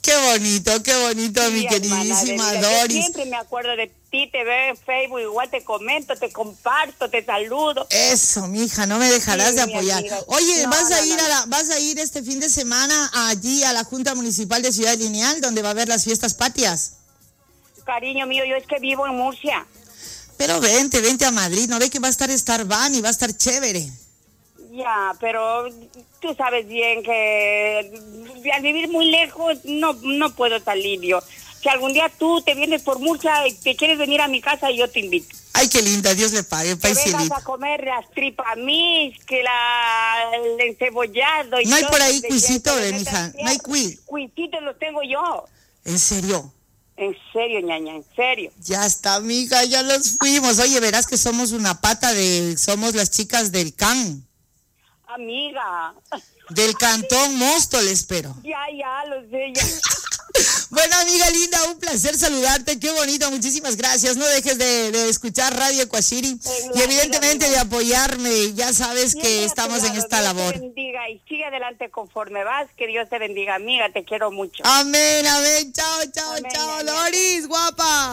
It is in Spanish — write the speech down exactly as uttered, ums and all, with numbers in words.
Qué bonito, qué bonito, Sí, mi queridísima hermana, yo Doris. siempre me acuerdo de ti, te veo en Facebook, igual te comento, te comparto, te saludo. Eso, mija, no me dejarás Sí, de mi apoyar. amiga. Oye, No, vas a no, ir no, a la, vas a ir este fin de semana allí a la Junta Municipal de Ciudad Lineal, donde va a haber las fiestas patrias. Cariño mío, yo es que vivo en Murcia. Pero vente, vente a Madrid, ¿no ve que va a estar Starban y va a estar chévere? Ya, pero tú sabes bien que al vivir muy lejos no, no puedo salir yo. Si algún día tú te vienes por Murcia y te quieres venir a mi casa, yo te invito. Ay, qué linda, Dios le pague, Que vengas paisielito. a comer las tripas mis, que la, el encebollado y No hay todo por ahí de cuisito, hierro, de de mija, no hay cuy. Cuisitos los tengo yo. ¿En serio? En serio, ñaña, en serio. Ya está, amiga, ya los fuimos. Oye, verás que somos una pata de... Somos las chicas del can. Amiga. Del Cantón Móstoles, pero. Ya, ya, lo sé, ya. Bueno, amiga linda, un placer saludarte. Qué bonito, muchísimas gracias. No dejes de, de escuchar Radio Cuashiri y evidentemente de apoyarme. Ya sabes que Siempre a tu estamos en lado, esta Dios labor. te bendiga y sigue adelante conforme vas. Que Dios te bendiga, amiga. Te quiero mucho. Amén, amén. Chao, chao, Amén, chao, ñaña. Doris, guapa.